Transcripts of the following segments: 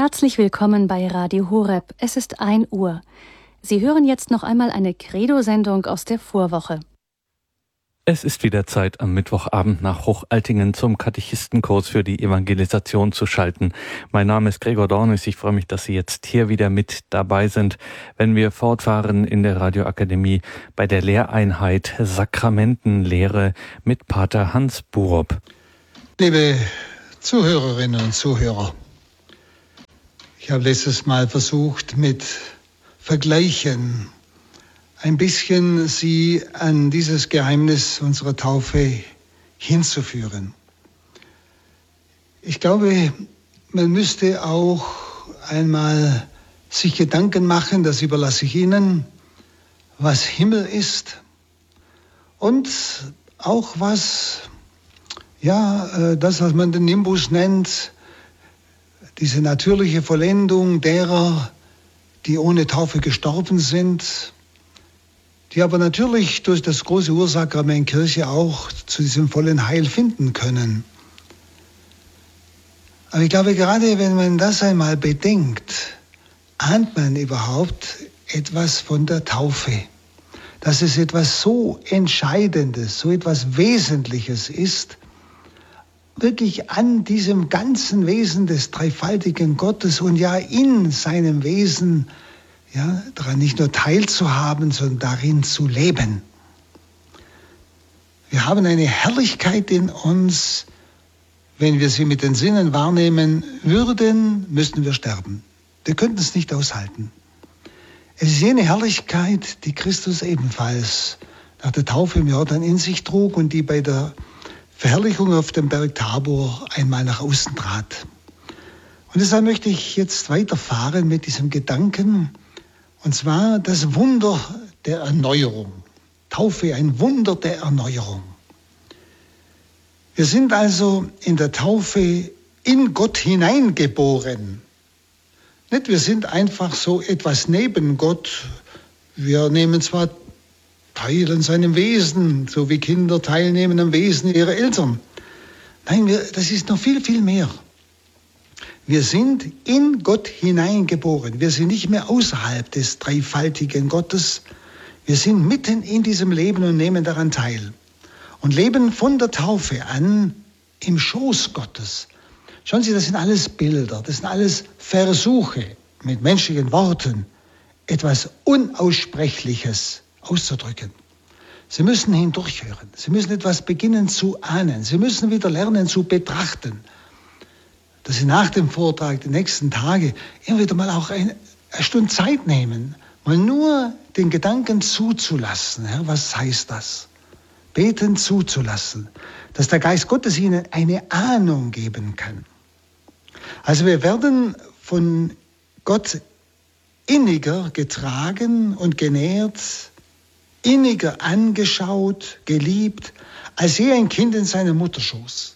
Herzlich willkommen bei Radio Horeb. Es ist 1 Uhr. Sie hören jetzt noch einmal eine Credo-Sendung aus der Vorwoche. Es ist wieder Zeit, am Mittwochabend nach Hochaltingen zum Katechistenkurs für die Evangelisation zu schalten. Mein Name ist Gregor Dornis. Ich freue mich, dass Sie jetzt hier wieder mit dabei sind, wenn wir fortfahren in der Radioakademie bei der Lehreinheit Sakramentenlehre mit Pater Hans Buob. Liebe Zuhörerinnen und Zuhörer, ich habe letztes Mal versucht, mit Vergleichen ein bisschen Sie an dieses Geheimnis unserer Taufe hinzuführen. Ich glaube, man müsste auch einmal sich Gedanken machen, das überlasse ich Ihnen, was Himmel ist und auch was, das, was man den Nimbus nennt, diese natürliche Vollendung derer, die ohne Taufe gestorben sind, die aber natürlich durch das große Ursakrament Kirche auch zu diesem vollen Heil finden können. Aber ich glaube, gerade wenn man das einmal bedenkt, ahnt man überhaupt etwas von der Taufe. Dass es etwas so Entscheidendes, so etwas Wesentliches ist, wirklich an diesem ganzen Wesen des dreifaltigen Gottes und ja in seinem Wesen, daran nicht nur teilzuhaben, sondern darin zu leben. Wir haben eine Herrlichkeit in uns, wenn wir sie mit den Sinnen wahrnehmen würden, müssten wir sterben. Wir könnten es nicht aushalten. Es ist jene Herrlichkeit, die Christus ebenfalls nach der Taufe im Jordan in sich trug und die bei der Verherrlichung auf dem Berg Tabor einmal nach außen trat. Und deshalb möchte ich jetzt weiterfahren mit diesem Gedanken, und zwar das Wunder der Erneuerung. Taufe, ein Wunder der Erneuerung. Wir sind also in der Taufe in Gott hineingeboren. Nicht, wir sind einfach so etwas neben Gott. Wir nehmen zwar teil an seinem Wesen, so wie Kinder teilnehmen am Wesen ihrer Eltern. Nein, das ist noch viel, viel mehr. Wir sind in Gott hineingeboren. Wir sind nicht mehr außerhalb des dreifaltigen Gottes. Wir sind mitten in diesem Leben und nehmen daran teil. Und leben von der Taufe an im Schoß Gottes. Schauen Sie, das sind alles Bilder, das sind alles Versuche, mit menschlichen Worten etwas Unaussprechliches auszudrücken. Sie müssen hindurchhören. Sie müssen etwas beginnen zu ahnen. Sie müssen wieder lernen zu betrachten. Dass Sie nach dem Vortrag, die nächsten Tage, immer wieder mal auch eine Stunde Zeit nehmen, mal nur den Gedanken zuzulassen. Herr, was heißt das? Beten zuzulassen, dass der Geist Gottes Ihnen eine Ahnung geben kann. Also wir werden von Gott inniger getragen und genährt, inniger angeschaut, geliebt, als je ein Kind in seinem Mutterschoß.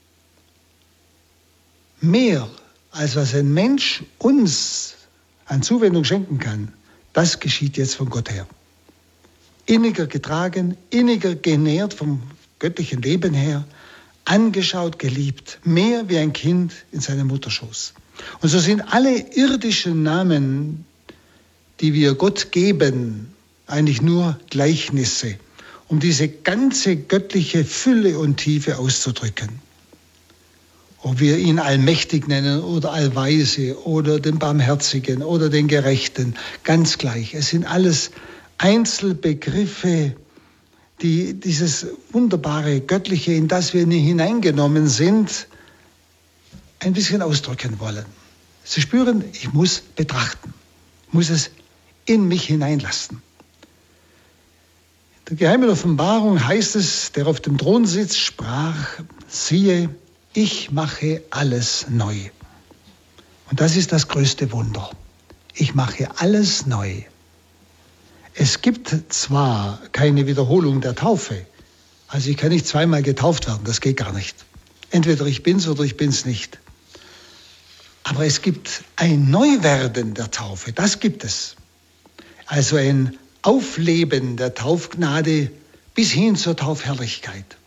Mehr, als was ein Mensch uns an Zuwendung schenken kann, das geschieht jetzt von Gott her. Inniger getragen, inniger genährt vom göttlichen Leben her, angeschaut, geliebt, mehr wie ein Kind in seinem Mutterschoß. Und so sind alle irdischen Namen, die wir Gott geben, eigentlich nur Gleichnisse, um diese ganze göttliche Fülle und Tiefe auszudrücken. Ob wir ihn allmächtig nennen oder allweise oder den Barmherzigen oder den Gerechten, ganz gleich. Es sind alles Einzelbegriffe, die dieses wunderbare Göttliche, in das wir hineingenommen sind, ein bisschen ausdrücken wollen. Sie spüren, ich muss betrachten, muss es in mich hineinlassen. In der geheimen Offenbarung heißt es, der auf dem Thron sitzt, sprach, siehe, ich mache alles neu. Und das ist das größte Wunder. Ich mache alles neu. Es gibt zwar keine Wiederholung der Taufe, also ich kann nicht zweimal getauft werden, das geht gar nicht. Entweder ich bin's oder ich bin's nicht. Aber es gibt ein Neuwerden der Taufe, das gibt es. Also ein Aufleben der Taufgnade bis hin zur Taufherrlichkeit.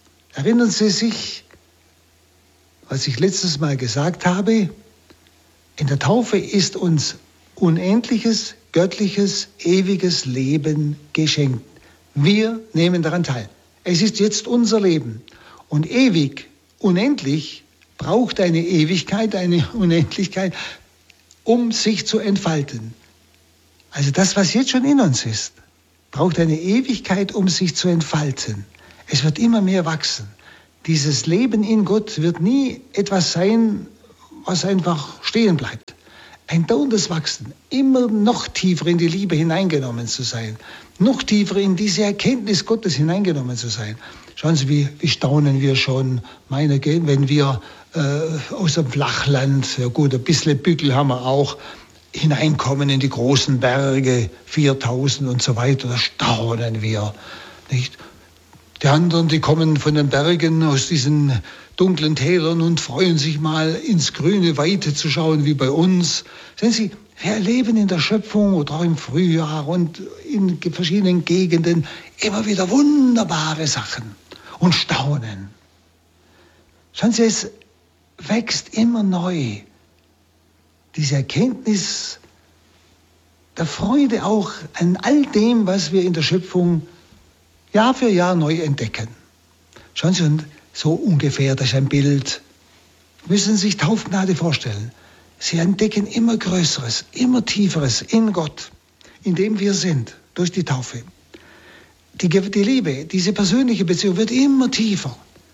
Erinnern Sie sich, was ich letztes Mal gesagt habe? In der Taufe ist uns unendliches, göttliches, ewiges Leben geschenkt. Wir nehmen daran teil. Es ist jetzt unser Leben. Und ewig, unendlich, braucht eine Ewigkeit, eine Unendlichkeit, um sich zu entfalten. Also das, was jetzt schon in uns ist, braucht eine Ewigkeit, um sich zu entfalten. Es wird immer mehr wachsen. Dieses Leben in Gott wird nie etwas sein, was einfach stehen bleibt. Ein dauerndes Wachsen, immer noch tiefer in die Liebe hineingenommen zu sein, noch tiefer in diese Erkenntnis Gottes hineingenommen zu sein. Schauen Sie, wie staunen wir schon, wenn wir aus dem Flachland, ja gut, ein bisschen Bügel haben wir auch, hineinkommen in die großen Berge, 4000 und so weiter, da staunen wir, nicht? Die anderen, die kommen von den Bergen aus diesen dunklen Tälern und freuen sich mal ins grüne Weite zu schauen, wie bei uns. Sehen Sie, wir erleben in der Schöpfung oder auch im Frühjahr und in verschiedenen Gegenden immer wieder wunderbare Sachen und staunen. Schauen Sie, es wächst immer neu. Diese Erkenntnis der Freude auch an all dem, was wir in der Schöpfung Jahr für Jahr neu entdecken. Schauen Sie, und so ungefähr, das ist ein Bild. Müssen Sie sich Taufgnade vorstellen. Sie entdecken immer Größeres, immer Tieferes in Gott, in dem wir sind, durch die Taufe. Die Liebe, diese persönliche Beziehung wird immer tiefer.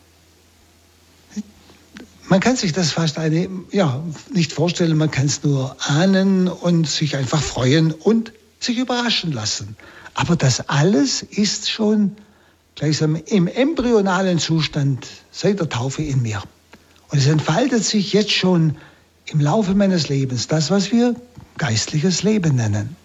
Man kann sich das fast nicht vorstellen, man kann es nur ahnen und sich einfach freuen und sich überraschen lassen. Aber das alles ist schon gleichsam im embryonalen Zustand seit der Taufe in mir. Und es entfaltet sich jetzt schon im Laufe meines Lebens, das, was wir geistliches Leben nennen.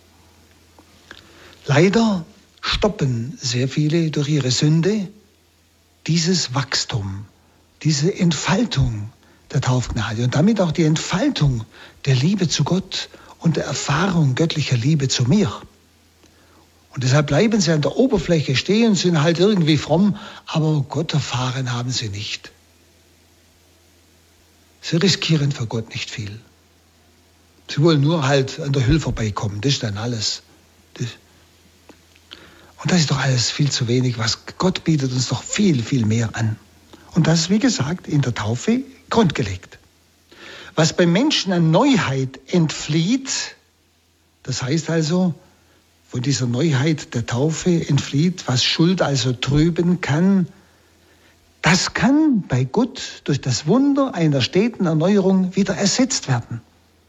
Leider stoppen sehr viele durch ihre Sünde dieses Wachstum, diese Entfaltung der Taufgnade und damit auch die Entfaltung der Liebe zu Gott und der Erfahrung göttlicher Liebe zu mir. Und deshalb bleiben sie an der Oberfläche stehen, sind halt irgendwie fromm, aber Gott erfahren haben sie nicht. Sie riskieren für Gott nicht viel. Sie wollen nur halt an der Hülle vorbeikommen, das ist dann alles. Und das ist doch alles viel zu wenig. Gott bietet uns doch viel, viel mehr an. Und das ist, wie gesagt, in der Taufe grundgelegt. Was beim Menschen an Neuheit entflieht, das heißt also, von dieser Neuheit der Taufe entflieht, was Schuld also trüben kann, das kann bei Gott durch das Wunder einer steten Erneuerung wieder ersetzt werden.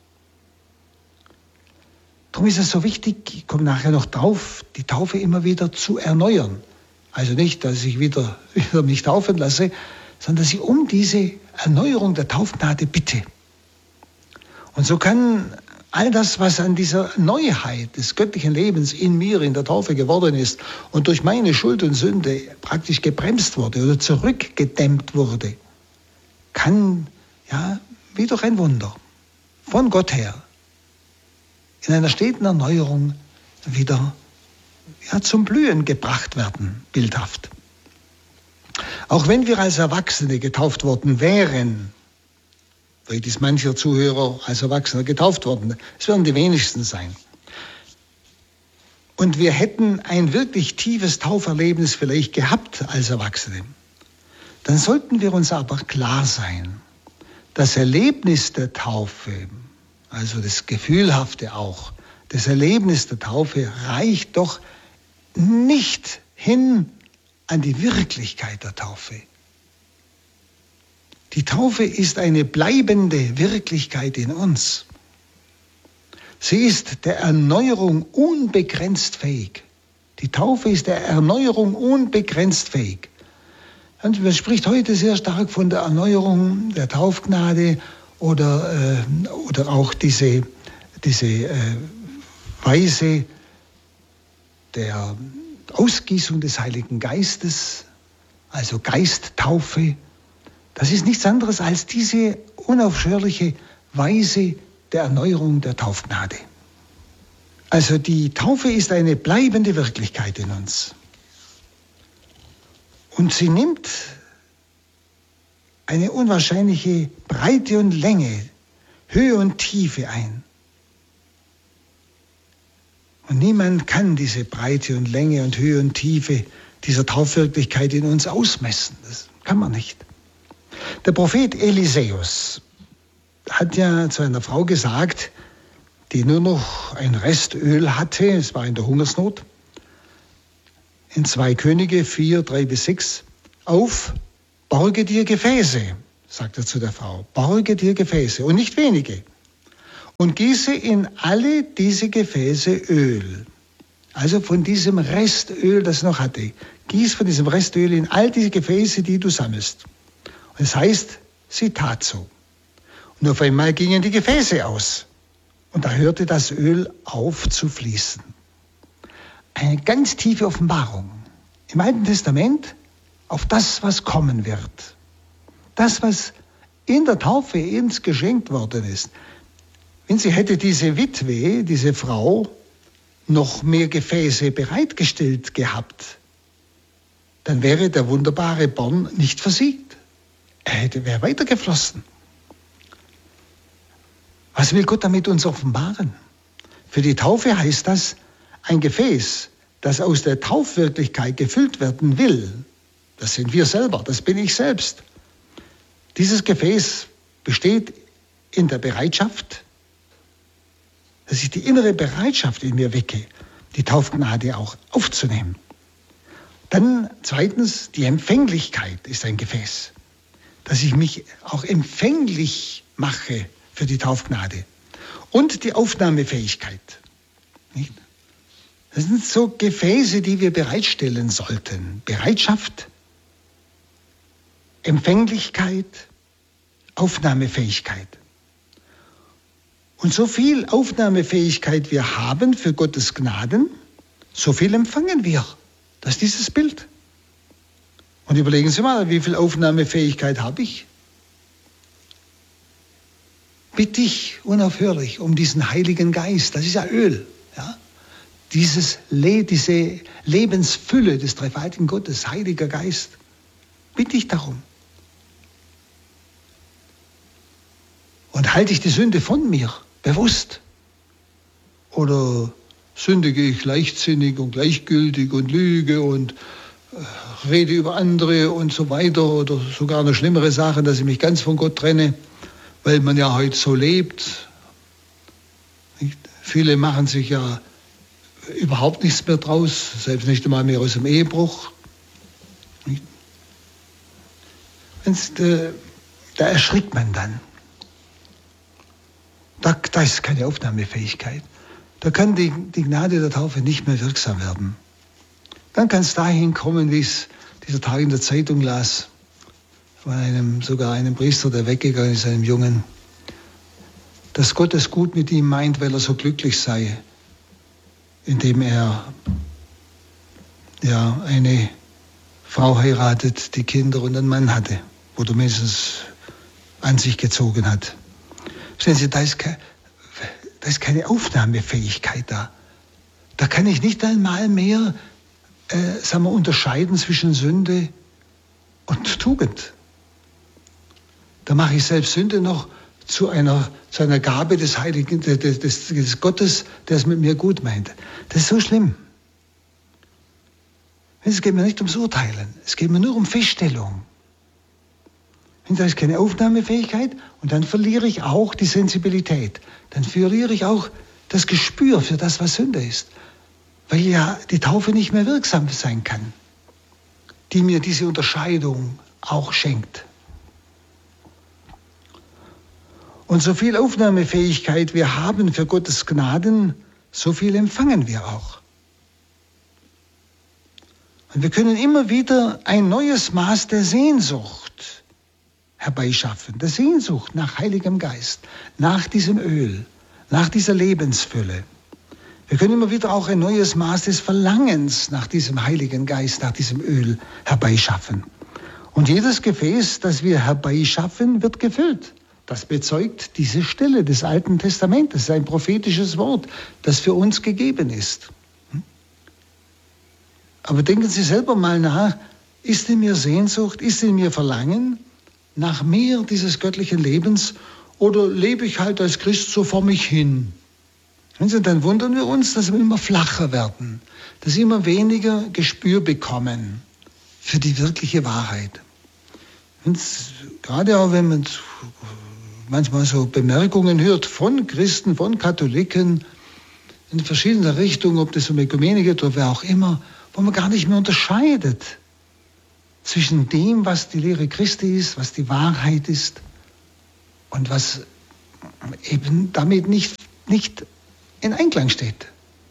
Darum ist es so wichtig, ich komme nachher noch drauf, die Taufe immer wieder zu erneuern. Also nicht, dass ich wieder mich taufen lasse, sondern dass ich um diese Erneuerung der Taufgnade bitte. Und so kann all das, was an dieser Neuheit des göttlichen Lebens in mir, in der Taufe geworden ist und durch meine Schuld und Sünde praktisch gebremst wurde oder zurückgedämmt wurde, kann wie durch ein Wunder von Gott her in einer steten Erneuerung wieder zum Blühen gebracht werden, bildhaft. Auch wenn wir als Erwachsene getauft worden wären, vielleicht ist mancher Zuhörer als Erwachsener getauft worden, es werden die wenigsten sein. Und wir hätten ein wirklich tiefes Tauferlebnis vielleicht gehabt als Erwachsene, dann sollten wir uns aber klar sein, das Erlebnis der Taufe, also das Gefühlhafte auch, das Erlebnis der Taufe reicht doch nicht hin an die Wirklichkeit der Taufe. Die Taufe ist eine bleibende Wirklichkeit in uns. Sie ist der Erneuerung unbegrenzt fähig. Die Taufe ist der Erneuerung unbegrenzt fähig. Und man spricht heute sehr stark von der Erneuerung der Taufgnade oder auch diese Weise der Ausgießung des Heiligen Geistes, also Geisttaufe. Das ist nichts anderes als diese unaufhörliche Weise der Erneuerung der Taufgnade. Also die Taufe ist eine bleibende Wirklichkeit in uns. Und sie nimmt eine unwahrscheinliche Breite und Länge, Höhe und Tiefe ein. Und niemand kann diese Breite und Länge und Höhe und Tiefe dieser Taufwirklichkeit in uns ausmessen. Das kann man nicht. Der Prophet Elisäus hat ja zu einer Frau gesagt, die nur noch ein Restöl hatte, es war in der Hungersnot, in 2 Könige 4, 3-6, auf, borge dir Gefäße, sagt er zu der Frau, borge dir Gefäße und nicht wenige und gieße in alle diese Gefäße Öl. Also von diesem Restöl, das noch hatte, gieß von diesem Restöl in all diese Gefäße, die du sammelst. Und es heißt, sie tat so. Und auf einmal gingen die Gefäße aus und da hörte das Öl auf zu fließen. Eine ganz tiefe Offenbarung im Alten Testament auf das, was kommen wird. Das, was in der Taufe uns geschenkt worden ist. Wenn sie hätte diese Witwe, diese Frau, noch mehr Gefäße bereitgestellt gehabt, dann wäre der wunderbare Born nicht versiegt. Wäre weitergeflossen. Was will Gott damit uns offenbaren? Für die Taufe heißt das, ein Gefäß, das aus der Taufwirklichkeit gefüllt werden will, das sind wir selber, das bin ich selbst. Dieses Gefäß besteht in der Bereitschaft, dass ich die innere Bereitschaft in mir wecke, die Taufgnade auch aufzunehmen. Dann zweitens, die Empfänglichkeit ist ein Gefäß, dass ich mich auch empfänglich mache für die Taufgnade. Und die Aufnahmefähigkeit. Nicht? Das sind so Gefäße, die wir bereitstellen sollten. Bereitschaft, Empfänglichkeit, Aufnahmefähigkeit. Und so viel Aufnahmefähigkeit wir haben für Gottes Gnaden, so viel empfangen wir. Das ist dieses Bild. Und überlegen Sie mal, wie viel Aufnahmefähigkeit habe ich? Bitte ich unaufhörlich um diesen Heiligen Geist, das ist ja Öl, ja? Diese Lebensfülle des dreifaltigen Gottes, Heiliger Geist, bitte ich darum. Und halte ich die Sünde von mir, bewusst? Oder sündige ich leichtsinnig und gleichgültig und lüge und rede über andere und so weiter oder sogar eine schlimmere Sache, dass ich mich ganz von Gott trenne, weil man ja heute so lebt. Viele machen sich ja überhaupt nichts mehr draus, selbst nicht einmal mehr aus dem Ehebruch. Da erschrickt man dann. Da ist keine Aufnahmefähigkeit. Da kann die Gnade der Taufe nicht mehr wirksam werden. Dann kann es dahin kommen, wie es dieser Tag in der Zeitung las, von sogar einem Priester, der weggegangen ist, einem Jungen, dass Gott es gut mit ihm meint, weil er so glücklich sei, indem er ja eine Frau heiratet, die Kinder und einen Mann hatte, oder mindestens an sich gezogen hat. Verstehen Sie, da ist keine Aufnahmefähigkeit da. Da kann ich nicht einmal mehr unterscheiden zwischen Sünde und Tugend. Da mache ich selbst Sünde noch zu einer Gabe des Heiligen, des Gottes, der es mit mir gut meint. Das ist so schlimm. Es geht mir nicht ums Urteilen, es geht mir nur um Feststellung. Da ist keine Aufnahmefähigkeit und dann verliere ich auch die Sensibilität. Dann verliere ich auch das Gespür für das, was Sünde ist. Weil ja die Taufe nicht mehr wirksam sein kann, die mir diese Unterscheidung auch schenkt. Und so viel Aufnahmefähigkeit wir haben für Gottes Gnaden, so viel empfangen wir auch. Und wir können immer wieder ein neues Maß der Sehnsucht herbeischaffen. Der Sehnsucht nach Heiligem Geist, nach diesem Öl, nach dieser Lebensfülle. Wir können immer wieder auch ein neues Maß des Verlangens nach diesem Heiligen Geist, nach diesem Öl herbeischaffen. Und jedes Gefäß, das wir herbeischaffen, wird gefüllt. Das bezeugt diese Stelle des Alten Testamentes. Das ist ein prophetisches Wort, das für uns gegeben ist. Aber denken Sie selber mal nach, ist in mir Sehnsucht, ist in mir Verlangen nach mehr dieses göttlichen Lebens oder lebe ich halt als Christ so vor mich hin? Und dann wundern wir uns, dass wir immer flacher werden, dass wir immer weniger Gespür bekommen für die wirkliche Wahrheit. Und gerade auch wenn man manchmal so Bemerkungen hört von Christen, von Katholiken in verschiedener Richtungen, ob das um Ökumene geht oder wer auch immer, wo man gar nicht mehr unterscheidet zwischen dem, was die Lehre Christi ist, was die Wahrheit ist und was eben damit nicht in Einklang steht.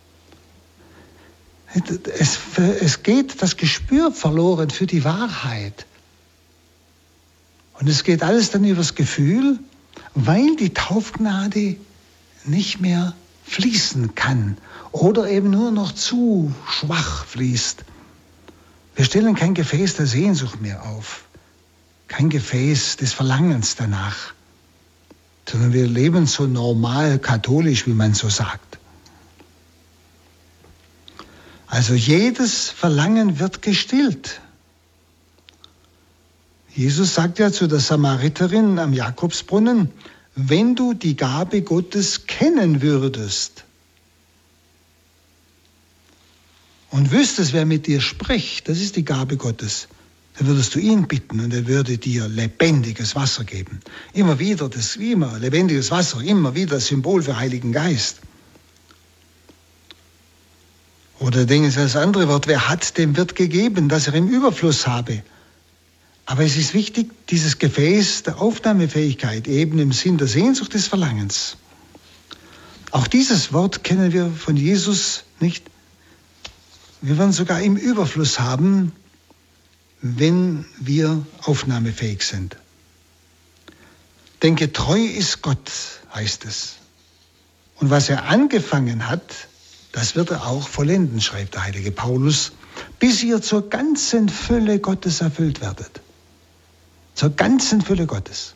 Es geht das Gespür verloren für die Wahrheit. Und es geht alles dann übers Gefühl, weil die Taufgnade nicht mehr fließen kann oder eben nur noch zu schwach fließt. Wir stellen kein Gefäß der Sehnsucht mehr auf, kein Gefäß des Verlangens danach, sondern wir leben so normal katholisch, wie man so sagt. Also jedes Verlangen wird gestillt. Jesus sagt ja zu der Samariterin am Jakobsbrunnen, wenn du die Gabe Gottes kennen würdest und wüsstest, wer mit dir spricht, das ist die Gabe Gottes, dann würdest du ihn bitten und er würde dir lebendiges Wasser geben. Immer lebendiges Wasser, immer wieder das Symbol für Heiligen Geist. Oder denken Sie das andere Wort, wer hat, dem wird gegeben, dass er im Überfluss habe. Aber es ist wichtig, dieses Gefäß der Aufnahmefähigkeit, eben im Sinn der Sehnsucht des Verlangens. Auch dieses Wort kennen wir von Jesus nicht. Wir werden sogar im Überfluss haben, wenn wir aufnahmefähig sind. Denn getreu ist Gott, heißt es. Und was er angefangen hat, das wird er auch vollenden, schreibt der heilige Paulus, bis ihr zur ganzen Fülle Gottes erfüllt werdet. Zur ganzen Fülle Gottes.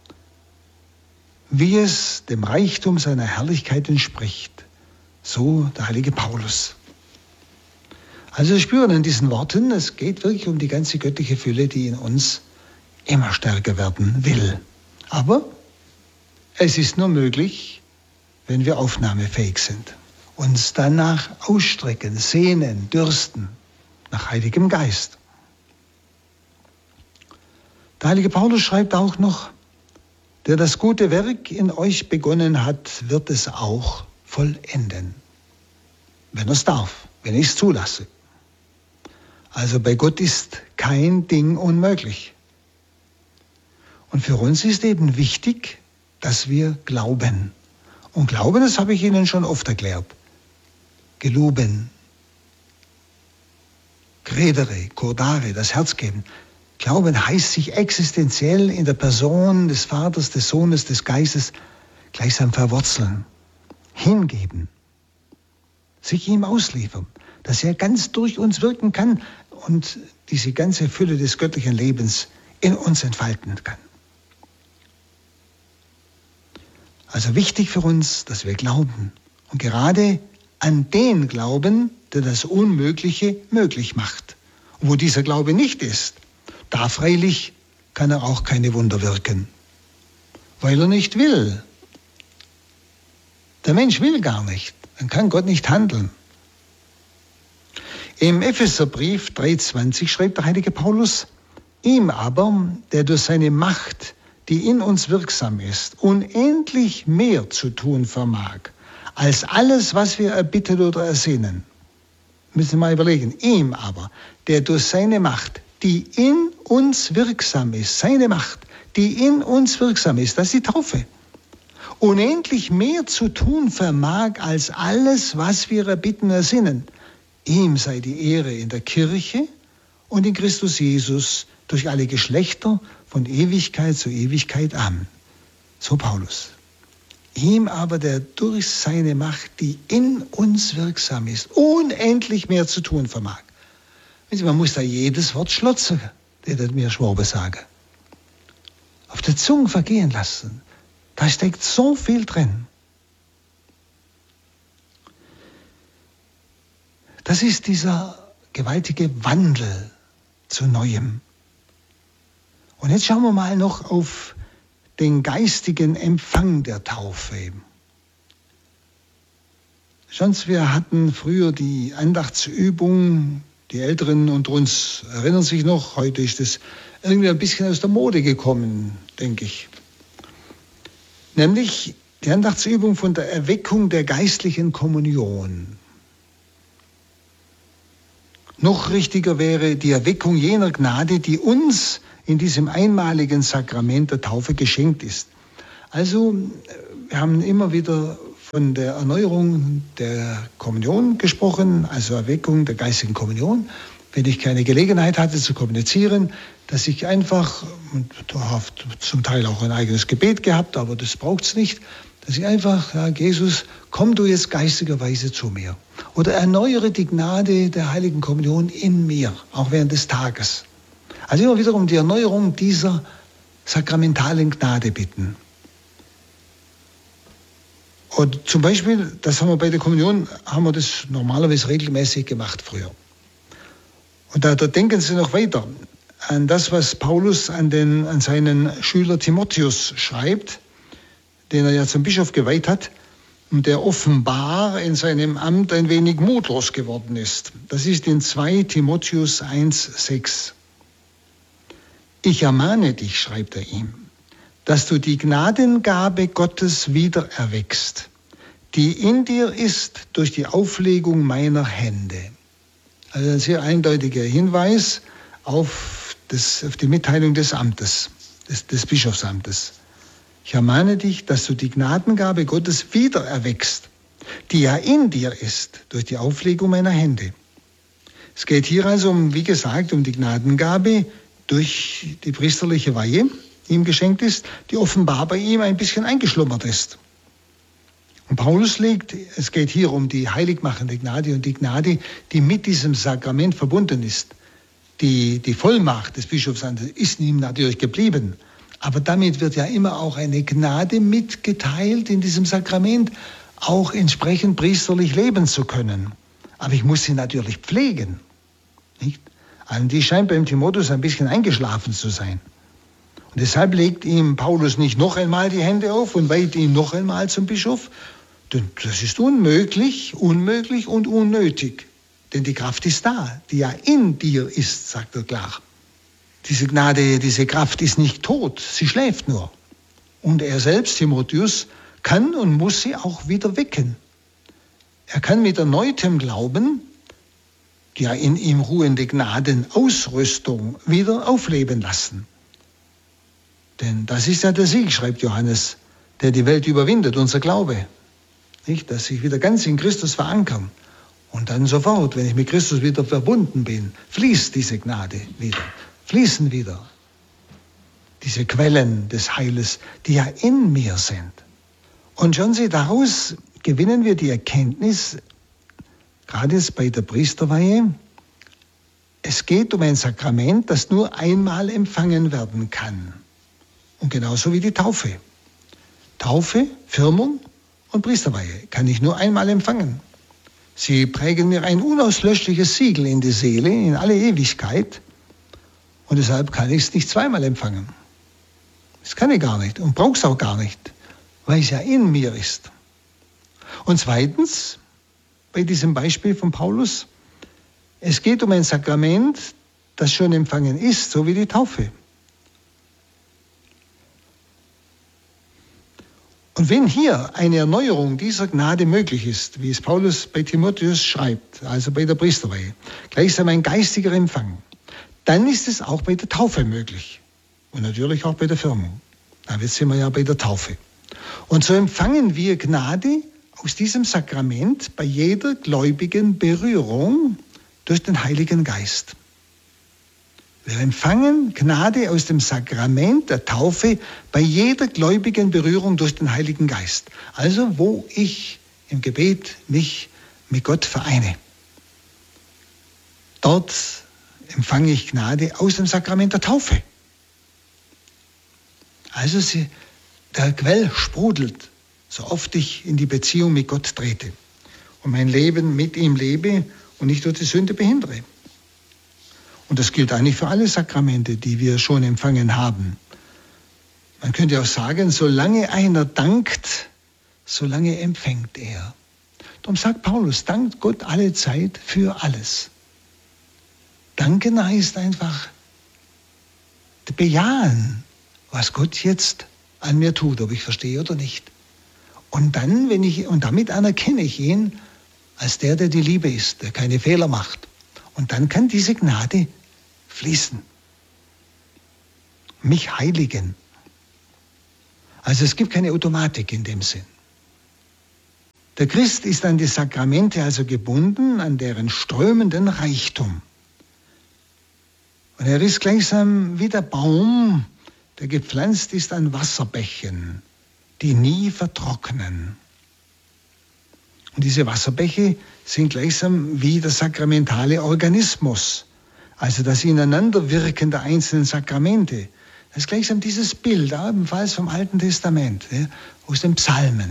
Wie es dem Reichtum seiner Herrlichkeit entspricht. So der heilige Paulus. Also wir spüren an diesen Worten, es geht wirklich um die ganze göttliche Fülle, die in uns immer stärker werden will. Aber es ist nur möglich, wenn wir aufnahmefähig sind. Uns danach ausstrecken, sehnen, dürsten nach Heiligem Geist. Der heilige Paulus schreibt auch noch, der das gute Werk in euch begonnen hat, wird es auch vollenden. Wenn er es darf, wenn ich es zulasse. Also bei Gott ist kein Ding unmöglich. Und für uns ist eben wichtig, dass wir glauben. Und Glauben, das habe ich Ihnen schon oft erklärt. Geloben, credere, cordare, das Herz geben. Glauben heißt sich existenziell in der Person des Vaters, des Sohnes, des Geistes gleichsam verwurzeln, hingeben, sich ihm ausliefern, dass er ganz durch uns wirken kann und diese ganze Fülle des göttlichen Lebens in uns entfalten kann. Also wichtig für uns, dass wir glauben und gerade an den glauben, der das Unmögliche möglich macht. Und wo dieser Glaube nicht ist, da freilich kann er auch keine Wunder wirken, weil er nicht will. Der Mensch will gar nicht, dann kann Gott nicht handeln. Im Epheserbrief 3,20 schreibt der heilige Paulus, ihm aber, der durch seine Macht, die in uns wirksam ist, unendlich mehr zu tun vermag, als alles, was wir erbitten oder ersehnen. Müssen wir mal überlegen. Ihm aber, der durch seine Macht, die in uns wirksam ist, seine Macht, die in uns wirksam ist, das ist die Taufe, unendlich mehr zu tun vermag, als alles, was wir erbitten, ersinnen. Ihm sei die Ehre in der Kirche und in Christus Jesus durch alle Geschlechter von Ewigkeit zu Ewigkeit. Amen. So Paulus. Ihm aber, der durch seine Macht, die in uns wirksam ist, unendlich mehr zu tun vermag. Man muss da jedes Wort schlotzen, der mir Schwabe sage. Auf der Zunge vergehen lassen. Da steckt so viel drin. Das ist dieser gewaltige Wandel zu Neuem. Und jetzt schauen wir mal noch auf den geistigen Empfang der Taufe. Sonst, wir hatten früher die Andachtsübung, die Älteren unter uns erinnern sich noch, heute ist es irgendwie ein bisschen aus der Mode gekommen, denke ich. Nämlich die Andachtsübung von der Erweckung der geistlichen Kommunion. Noch richtiger wäre die Erweckung jener Gnade, die uns in diesem einmaligen Sakrament der Taufe geschenkt ist. Also, wir haben immer wieder von der Erneuerung der Kommunion gesprochen, also Erweckung der geistigen Kommunion. Wenn ich keine Gelegenheit hatte zu kommunizieren, dass ich einfach, und da habe zum Teil auch ein eigenes Gebet gehabt, aber das braucht es nicht, dass ich einfach sage, Jesus, komm du jetzt geistigerweise zu mir. Oder erneuere die Gnade der Heiligen Kommunion in mir, auch während des Tages. Also immer wieder um die Erneuerung dieser sakramentalen Gnade bitten. Und zum Beispiel, das haben wir bei der Kommunion, haben wir das normalerweise regelmäßig gemacht früher. Und da denken Sie noch weiter an das, was Paulus an seinen Schüler Timotheus schreibt, den er ja zum Bischof geweiht hat und der offenbar in seinem Amt ein wenig mutlos geworden ist. Das ist in 2 Timotheus 1,6. Ich ermahne dich, schreibt er ihm, dass du die Gnadengabe Gottes wieder erweckst, die in dir ist durch die Auflegung meiner Hände. Also ein sehr eindeutiger Hinweis auf die Mitteilung des Amtes, des Bischofsamtes. Ich ermahne dich, dass du die Gnadengabe Gottes wieder erweckst, die ja in dir ist durch die Auflegung meiner Hände. Es geht hier also wie gesagt, um die Gnadengabe durch die priesterliche Weihe, die ihm geschenkt ist, die offenbar bei ihm ein bisschen eingeschlummert ist. Und Paulus es geht hier um die heiligmachende Gnade und die Gnade, die mit diesem Sakrament verbunden ist. Die Vollmacht des Bischofsamtes ist ihm natürlich geblieben, aber damit wird ja immer auch eine Gnade mitgeteilt in diesem Sakrament, auch entsprechend priesterlich leben zu können. Aber ich muss sie natürlich pflegen, nicht? Und die scheint beim Timotheus ein bisschen eingeschlafen zu sein. Und deshalb legt ihm Paulus nicht noch einmal die Hände auf und weiht ihn noch einmal zum Bischof. Denn das ist unmöglich und unnötig. Denn die Kraft ist da, die ja in dir ist, sagt er klar. Diese Gnade, diese Kraft ist nicht tot, sie schläft nur. Und er selbst, Timotheus, kann und muss sie auch wieder wecken. Er kann mit erneutem Glauben die ja in ihm ruhende Gnadenausrüstung wieder aufleben lassen. Denn das ist ja der Sieg, schreibt Johannes, der die Welt überwindet, unser Glaube. Nicht, dass ich wieder ganz in Christus verankern. Und dann sofort, wenn ich mit Christus wieder verbunden bin, fließt diese Gnade wieder, fließen wieder diese Quellen des Heiles, die ja in mir sind. Und schauen Sie, daraus gewinnen wir die Erkenntnis, gerade bei der Priesterweihe, es geht um ein Sakrament, das nur einmal empfangen werden kann. Und genauso wie die Taufe. Taufe, Firmung und Priesterweihe kann ich nur einmal empfangen. Sie prägen mir ein unauslöschliches Siegel in die Seele, in alle Ewigkeit. Und deshalb kann ich es nicht zweimal empfangen. Das kann ich gar nicht und brauche es auch gar nicht, weil es ja in mir ist. Und zweitens, bei diesem Beispiel von Paulus, es geht um ein Sakrament, das schon empfangen ist, so wie die Taufe. Und wenn hier eine Erneuerung dieser Gnade möglich ist, wie es Paulus bei Timotheus schreibt, also bei der Priesterweihe, gleichsam ein geistiger Empfang, dann ist es auch bei der Taufe möglich. Und natürlich auch bei der Firmung. Jetzt sind wir ja bei der Taufe. Und so empfangen wir Gnade aus diesem Sakrament bei jeder gläubigen Berührung durch den Heiligen Geist. Wir empfangen Gnade aus dem Sakrament der Taufe bei jeder gläubigen Berührung durch den Heiligen Geist. Also wo ich im Gebet mich mit Gott vereine. Dort empfange ich Gnade aus dem Sakrament der Taufe. Also der Quell sprudelt, so oft ich in die Beziehung mit Gott trete und mein Leben mit ihm lebe und nicht durch die Sünde behindere. Und das gilt eigentlich für alle Sakramente, die wir schon empfangen haben. Man könnte auch sagen, solange einer dankt, solange empfängt er. Darum sagt Paulus, dankt Gott alle Zeit für alles. Danken heißt einfach bejahen, was Gott jetzt an mir tut, ob ich verstehe oder nicht. Und dann, und damit anerkenne ich ihn als der die Liebe ist, der keine Fehler macht. Und dann kann diese Gnade fließen, mich heiligen. Also es gibt keine Automatik in dem Sinn. Der Christ ist an die Sakramente also gebunden, an deren strömenden Reichtum. Und er ist gleichsam wie der Baum, der gepflanzt ist an Wasserbächen, die nie vertrocknen. Und diese Wasserbäche sind gleichsam wie der sakramentale Organismus, also das Ineinanderwirken der einzelnen Sakramente. Das ist gleichsam dieses Bild, ebenfalls vom Alten Testament, aus den Psalmen.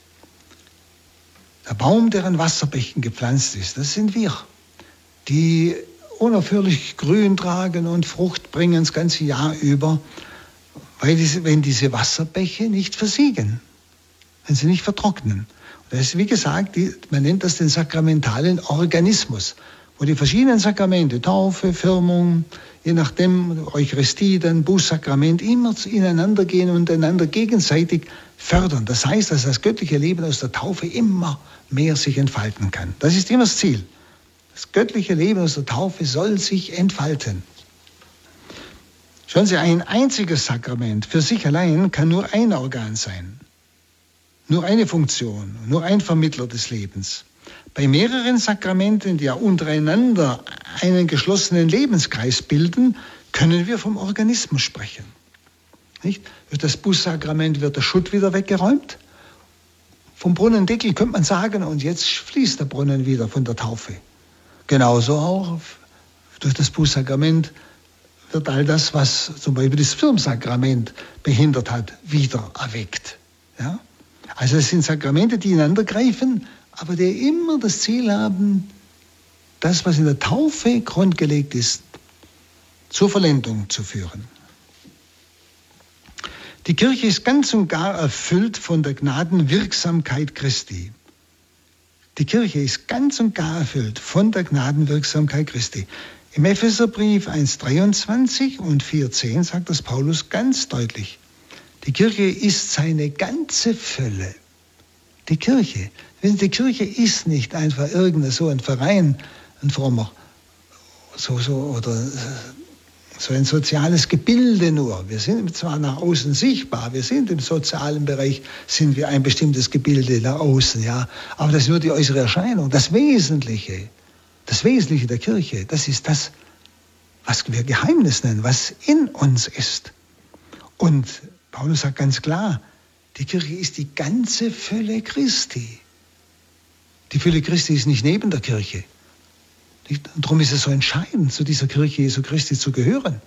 Der Baum, der an Wasserbächen gepflanzt ist, das sind wir, die unaufhörlich Grün tragen und Frucht bringen das ganze Jahr über, wenn diese Wasserbäche nicht versiegen, wenn sie nicht vertrocknen. Und das ist, wie gesagt, man nennt das den sakramentalen Organismus, wo die verschiedenen Sakramente, Taufe, Firmung, je nachdem, Eucharistie, dann Bußsakrament, immer ineinander gehen und einander gegenseitig fördern. Das heißt, dass das göttliche Leben aus der Taufe immer mehr sich entfalten kann. Das ist immer das Ziel. Das göttliche Leben aus der Taufe soll sich entfalten. Schauen Sie, ein einziges Sakrament für sich allein kann nur ein Organ sein. Nur eine Funktion, nur ein Vermittler des Lebens. Bei mehreren Sakramenten, die ja untereinander einen geschlossenen Lebenskreis bilden, können wir vom Organismus sprechen. Nicht? Durch das Bußsakrament wird der Schutt wieder weggeräumt. Vom Brunnendeckel könnte man sagen, und jetzt fließt der Brunnen wieder von der Taufe. Genauso auch durch das Bußsakrament wird all das, was zum Beispiel das Firmsakrament behindert hat, wieder erweckt. Ja? Also es sind Sakramente, die ineinander greifen, aber die immer das Ziel haben, das, was in der Taufe grundgelegt ist, zur Vollendung zu führen. Die Kirche ist ganz und gar erfüllt von der Gnadenwirksamkeit Christi. Die Kirche ist ganz und gar erfüllt von der Gnadenwirksamkeit Christi. Im Epheserbrief 1,23 und 4,10 sagt das Paulus ganz deutlich. Die Kirche ist seine ganze Fülle. Die Kirche ist nicht einfach so ein Verein, ein frommer, oder so ein soziales Gebilde nur. Wir sind zwar nach außen sichtbar, wir sind im sozialen Bereich, sind wir ein bestimmtes Gebilde nach außen, ja. Aber das ist nur die äußere Erscheinung. Das Wesentliche der Kirche, das ist das, was wir Geheimnis nennen, was in uns ist. Und Paulus sagt ganz klar, die Kirche ist die ganze Fülle Christi. Die Fülle Christi ist nicht neben der Kirche. Und darum ist es so entscheidend, zu dieser Kirche Jesu Christi zu gehören.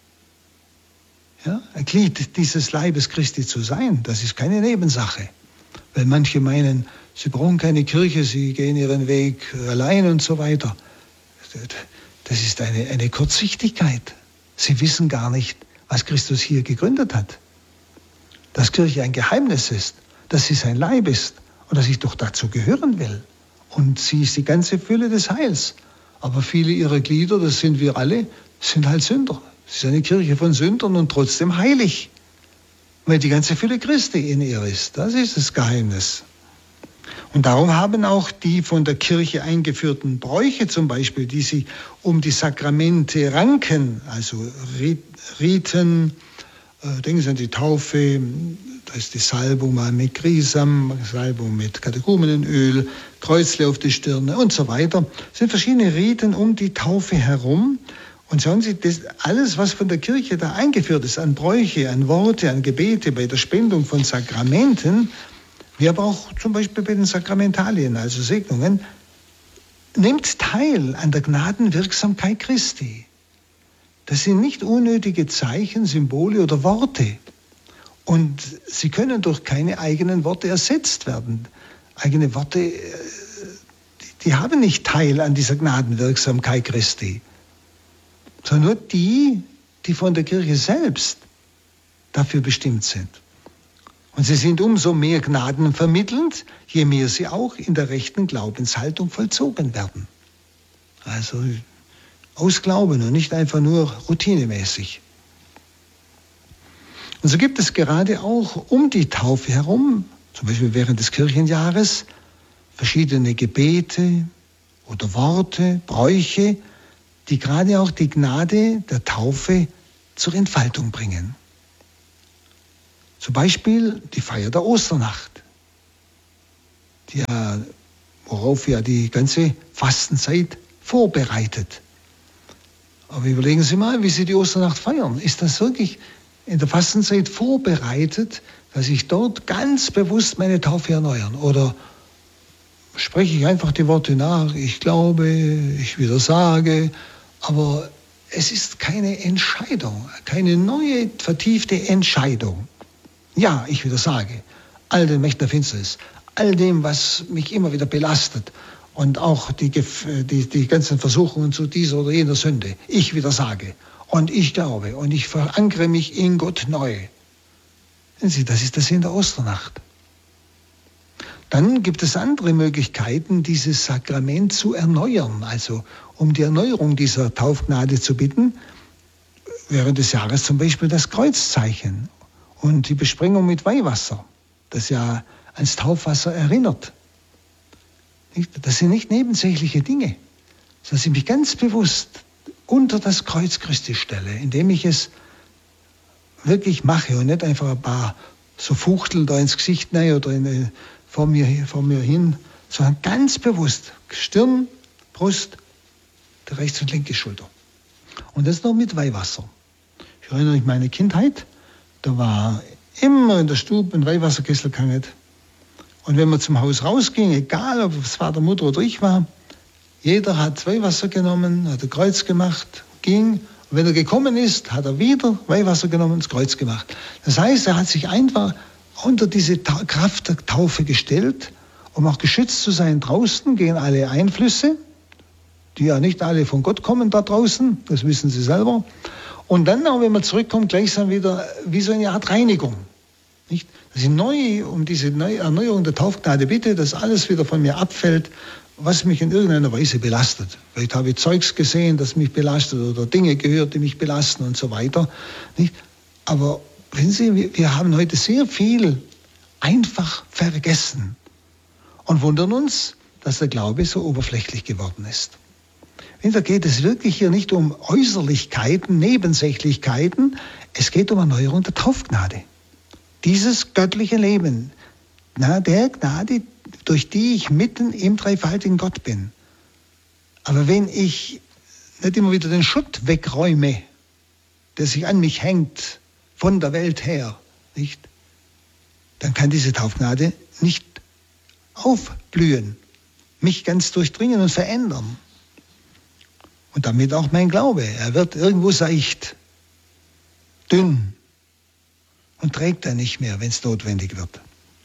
Ja, ein Glied dieses Leibes Christi zu sein, das ist keine Nebensache. Weil manche meinen, sie brauchen keine Kirche, sie gehen ihren Weg allein und so weiter. Das ist eine Kurzsichtigkeit. Sie wissen gar nicht, was Christus hier gegründet hat. Dass Kirche ein Geheimnis ist, dass sie sein Leib ist und dass ich doch dazu gehören will. Und sie ist die ganze Fülle des Heils. Aber viele ihrer Glieder, das sind wir alle, sind halt Sünder. Es ist eine Kirche von Sündern und trotzdem heilig. Weil die ganze Fülle Christi in ihr ist. Das ist das Geheimnis. Und darum haben auch die von der Kirche eingeführten Bräuche zum Beispiel, die sich um die Sakramente ranken, also Riten, denken Sie an die Taufe, da ist die Salbung mal mit Grisam, Salbung mit Katechumenenöl, Kreuzle auf die Stirne und so weiter. Es sind verschiedene Riten um die Taufe herum. Und schauen Sie, das alles, was von der Kirche da eingeführt ist, an Bräuche, an Worte, an Gebete, bei der Spendung von Sakramenten, wie aber auch zum Beispiel bei den Sakramentalien, also Segnungen, nimmt teil an der Gnadenwirksamkeit Christi. Das sind nicht unnötige Zeichen, Symbole oder Worte. Und sie können durch keine eigenen Worte ersetzt werden. Eigene Worte, die haben nicht teil an dieser Gnadenwirksamkeit Christi. Sondern nur die von der Kirche selbst dafür bestimmt sind. Und sie sind umso mehr gnadenvermittelnd, je mehr sie auch in der rechten Glaubenshaltung vollzogen werden. Also aus Glauben und nicht einfach nur routinemäßig. Und so gibt es gerade auch um die Taufe herum, zum Beispiel während des Kirchenjahres, verschiedene Gebete oder Worte, Bräuche, die gerade auch die Gnade der Taufe zur Entfaltung bringen. Zum Beispiel die Feier der Osternacht, worauf ja die ganze Fastenzeit vorbereitet. Aber überlegen Sie mal, wie Sie die Osternacht feiern. Ist das wirklich in der Fastenzeit vorbereitet, dass ich dort ganz bewusst meine Taufe erneuern? Oder spreche ich einfach die Worte nach, ich glaube, ich widersage, aber es ist keine Entscheidung, keine neue, vertiefte Entscheidung. Ja, ich widersage all den Mächten der Finsternis, all dem, was mich immer wieder belastet und auch die ganzen Versuchungen zu dieser oder jener Sünde. Ich widersage und ich glaube und ich verankere mich in Gott neu. Sehen Sie, das ist der Sinn der Osternacht. Dann gibt es andere Möglichkeiten, dieses Sakrament zu erneuern, also um die Erneuerung dieser Taufgnade zu bitten, während des Jahres zum Beispiel das Kreuzzeichen und die Besprengung mit Weihwasser, das ja ans Taufwasser erinnert. Das sind nicht nebensächliche Dinge, sondern dass ich mich ganz bewusst unter das Kreuz Christi stelle, indem ich es wirklich mache und nicht einfach ein paar so Fuchtel da ins Gesicht rein oder vor mir hin, sondern ganz bewusst Stirn, Brust, die rechte und linke Schulter. Und das noch mit Weihwasser. Ich erinnere mich an meine Kindheit, da war immer in der Stube ein Weihwasserkessel gehangen. Und wenn man zum Haus rausging, egal ob es Vater, Mutter oder ich war, jeder hat Weihwasser genommen, hat ein Kreuz gemacht, ging. Und wenn er gekommen ist, hat er wieder Weihwasser genommen und das Kreuz gemacht. Das heißt, er hat sich einfach unter diese Kraft der Taufe gestellt, um auch geschützt zu sein draußen gegen alle Einflüsse, die ja nicht alle von Gott kommen da draußen, das wissen Sie selber. Und dann auch, wenn man zurückkommt, gleichsam wieder wie so eine Art Reinigung. Nicht? Dass ich neu um diese neue Erneuerung der Taufgnade bitte, dass alles wieder von mir abfällt, was mich in irgendeiner Weise belastet. Vielleicht habe ich Zeugs gesehen, das mich belastet oder Dinge gehört, die mich belasten und so weiter. Nicht? Aber wissen Sie, wir haben heute sehr viel einfach vergessen und wundern uns, dass der Glaube so oberflächlich geworden ist. Da geht es wirklich hier nicht um Äußerlichkeiten, Nebensächlichkeiten, es geht um Erneuerung der Taufgnade. Dieses göttliche Leben, der Gnade, durch die ich mitten im dreifaltigen Gott bin. Aber wenn ich nicht immer wieder den Schutt wegräume, der sich an mich hängt, von der Welt her, nicht, dann kann diese Taufgnade nicht aufblühen, mich ganz durchdringen und verändern. Und damit auch mein Glaube. Er wird irgendwo seicht, dünn und trägt er nicht mehr, wenn es notwendig wird.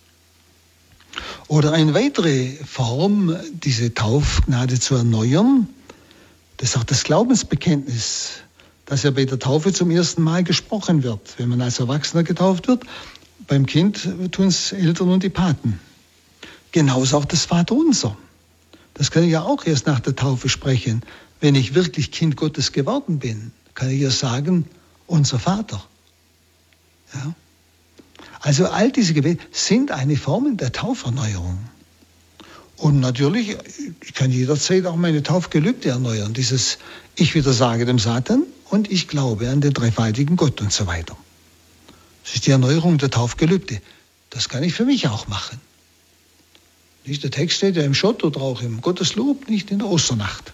Oder eine weitere Form, diese Taufgnade zu erneuern, das ist auch das Glaubensbekenntnis, das ja bei der Taufe zum ersten Mal gesprochen wird. Wenn man als Erwachsener getauft wird, beim Kind tun es Eltern und die Paten. Genauso auch das Vaterunser. Das kann ich ja auch erst nach der Taufe sprechen. Wenn ich wirklich Kind Gottes geworden bin, kann ich ja sagen, unser Vater. Ja? Also all diese Gebete sind eine Form der Tauferneuerung. Und natürlich, ich kann jederzeit auch meine Taufgelübde erneuern. Dieses Ich widersage dem Satan und ich glaube an den dreifaltigen Gott und so weiter. Das ist die Erneuerung der Taufgelübde. Das kann ich für mich auch machen. Nicht, der Text steht ja im Schott oder auch im Gotteslob, nicht in der Osternacht.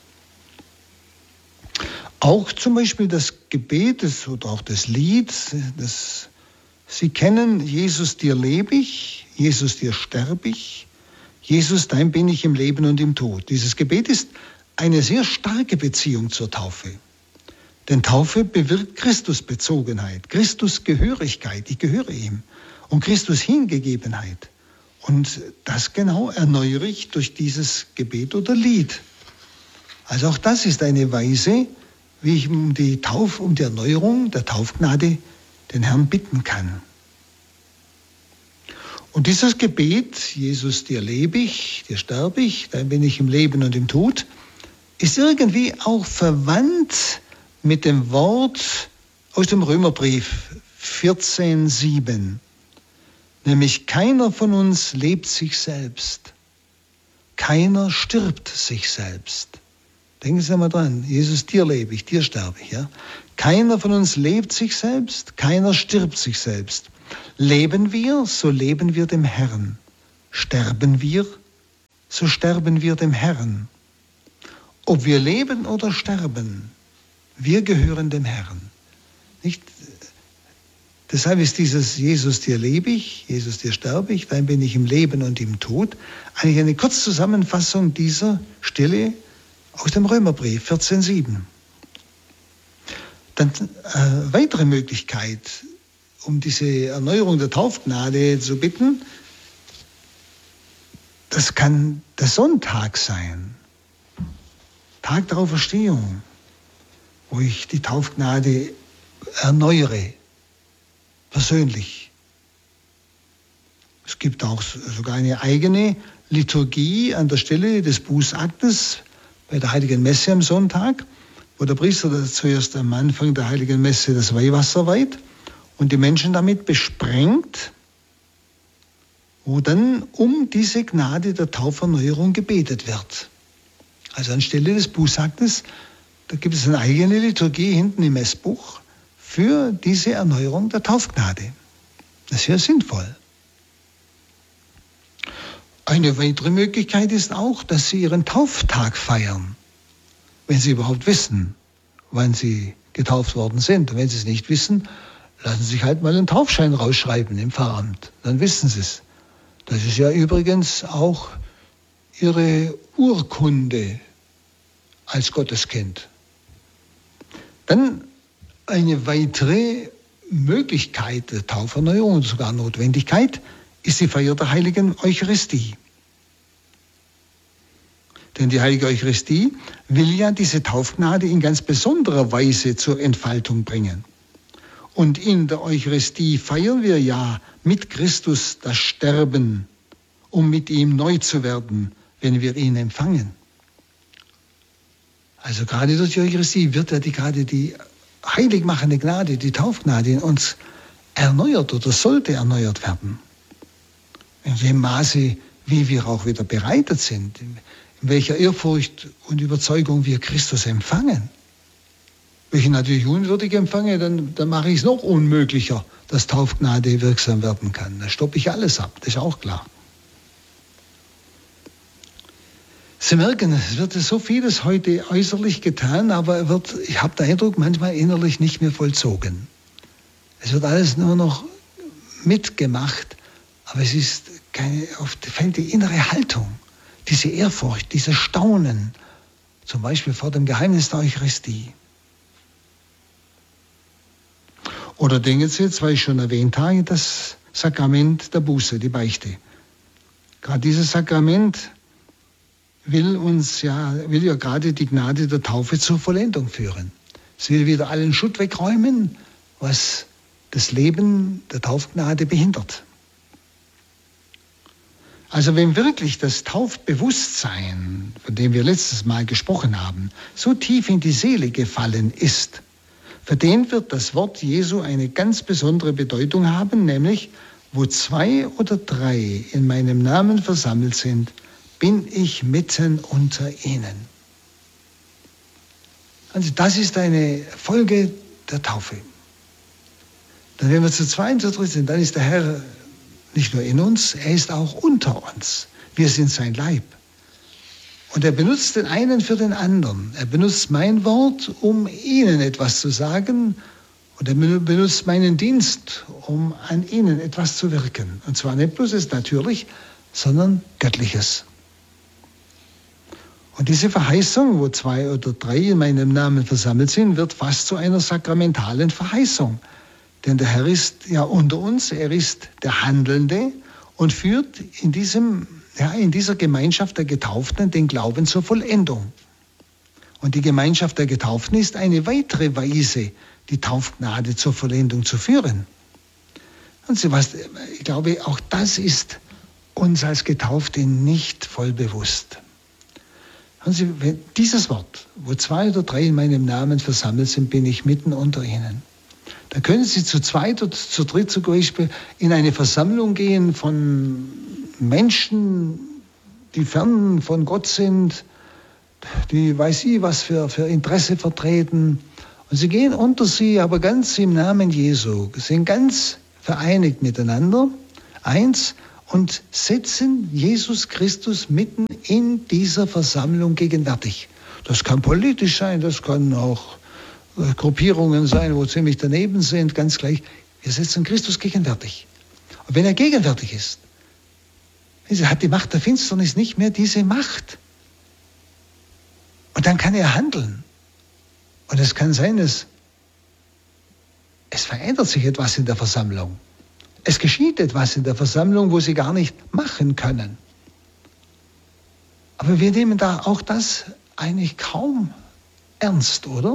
Auch zum Beispiel das Gebet oder auch das Lied, das Sie kennen, Jesus, dir lebe ich, Jesus, dir sterbe ich, Jesus, dein bin ich im Leben und im Tod. Dieses Gebet ist eine sehr starke Beziehung zur Taufe. Denn Taufe bewirkt Christusbezogenheit, Christusgehörigkeit, ich gehöre ihm, und Christus Hingegebenheit. Und das genau erneuere ich durch dieses Gebet oder Lied. Also auch das ist eine Weise, wie ich um die Erneuerung der Taufgnade, den Herrn bitten kann. Und dieses Gebet, Jesus, dir lebe ich, dir sterbe ich, dann bin ich im Leben und im Tod, ist irgendwie auch verwandt mit dem Wort aus dem Römerbrief 14,7. Nämlich keiner von uns lebt sich selbst. Keiner stirbt sich selbst. Denken Sie mal dran, Jesus, dir lebe ich, dir sterbe ich. Ja? Keiner von uns lebt sich selbst, keiner stirbt sich selbst. Leben wir, so leben wir dem Herrn. Sterben wir, so sterben wir dem Herrn. Ob wir leben oder sterben, wir gehören dem Herrn. Nicht? Deshalb ist dieses Jesus, dir lebe ich, Jesus, dir sterbe ich, dann bin ich im Leben und im Tod, eigentlich eine Kurzzusammenfassung dieser Stelle aus dem Römerbrief 14,7. Dann weitere Möglichkeit, um diese Erneuerung der Taufgnade zu bitten, das kann der Sonntag sein, Tag der Auferstehung, wo ich die Taufgnade erneuere. Persönlich. Es gibt auch sogar eine eigene Liturgie an der Stelle des Bußaktes bei der Heiligen Messe am Sonntag, wo der Priester zuerst am Anfang der Heiligen Messe das Weihwasser weiht und die Menschen damit besprengt, wo dann um diese Gnade der Tauferneuerung gebetet wird. Also anstelle des Bußaktes, da gibt es eine eigene Liturgie hinten im Messbuch für diese Erneuerung der Taufgnade. Das ist ja sinnvoll. Eine weitere Möglichkeit ist auch, dass Sie Ihren Tauftag feiern, wenn Sie überhaupt wissen, wann Sie getauft worden sind. Und wenn Sie es nicht wissen, lassen Sie sich halt mal einen Taufschein rausschreiben im Pfarramt. Dann wissen Sie es. Das ist ja übrigens auch Ihre Urkunde als Gotteskind. Dann eine weitere Möglichkeit der Tauferneuerung und sogar Notwendigkeit ist die Feier der Heiligen Eucharistie. Denn die Heilige Eucharistie will ja diese Taufgnade in ganz besonderer Weise zur Entfaltung bringen. Und in der Eucharistie feiern wir ja mit Christus das Sterben, um mit ihm neu zu werden, wenn wir ihn empfangen. Also gerade durch die Eucharistie wird ja gerade die heiligmachende Gnade, die Taufgnade in uns erneuert oder sollte erneuert werden. In dem Maße, wie wir auch wieder bereitet sind, in welcher Ehrfurcht und Überzeugung wir Christus empfangen. Wenn ich ihn natürlich unwürdig empfange, dann mache ich es noch unmöglicher, dass Taufgnade wirksam werden kann. Da stoppe ich alles ab, das ist auch klar. Sie merken, es wird so vieles heute äußerlich getan, aber ich habe den Eindruck, manchmal innerlich nicht mehr vollzogen. Es wird alles nur noch mitgemacht, aber es ist fehlt die innere Haltung, diese Ehrfurcht, dieses Staunen, zum Beispiel vor dem Geheimnis der Eucharistie. Oder denken Sie jetzt, weil ich schon erwähnt habe, das Sakrament der Buße, die Beichte. Gerade dieses Sakrament will ja gerade die Gnade der Taufe zur Vollendung führen. Es will wieder allen Schutt wegräumen, was das Leben der Taufgnade behindert. Also wenn wirklich das Taufbewusstsein, von dem wir letztes Mal gesprochen haben, so tief in die Seele gefallen ist, für den wird das Wort Jesu eine ganz besondere Bedeutung haben, nämlich, wo 2 oder 3 in meinem Namen versammelt sind, bin ich mitten unter ihnen. Also das ist eine Folge der Taufe. Dann, wenn wir zu 2 und zu 3 sind, dann ist der Herr nicht nur in uns, er ist auch unter uns. Wir sind sein Leib. Und er benutzt den einen für den anderen. Er benutzt mein Wort, um ihnen etwas zu sagen. Und er benutzt meinen Dienst, um an ihnen etwas zu wirken. Und zwar nicht bloß natürlich, sondern Göttliches. Und diese Verheißung, wo 2 oder 3 in meinem Namen versammelt sind, wird fast zu einer sakramentalen Verheißung. Denn der Herr ist ja unter uns, er ist der Handelnde und führt in dieser Gemeinschaft der Getauften den Glauben zur Vollendung. Und die Gemeinschaft der Getauften ist eine weitere Weise die Taufgnade zur Vollendung zu führen. Und Sie was, ich glaube, auch das ist uns als Getaufte nicht voll bewusst. Hören Sie, wenn dieses Wort, wo 2 oder 3 in meinem Namen versammelt sind, bin ich mitten unter ihnen. Da können Sie zu 2 oder zu 3 zum Beispiel in eine Versammlung gehen von Menschen, die fern von Gott sind, die weiß ich was für Interesse vertreten. Und sie gehen unter sie, aber ganz im Namen Jesu, sind ganz vereinigt miteinander, eins, und setzen Jesus Christus mitten in dieser Versammlung gegenwärtig. Das kann politisch sein, das kann auch Gruppierungen sein, wo ziemlich daneben sind, ganz gleich. Wir setzen Christus gegenwärtig. Und wenn er gegenwärtig ist, hat die Macht der Finsternis nicht mehr diese Macht. Und dann kann er handeln. Und es kann sein, dass es verändert sich etwas in der Versammlung. Es geschieht etwas in der Versammlung, wo sie gar nicht machen können. Aber wir nehmen da auch das eigentlich kaum ernst, oder?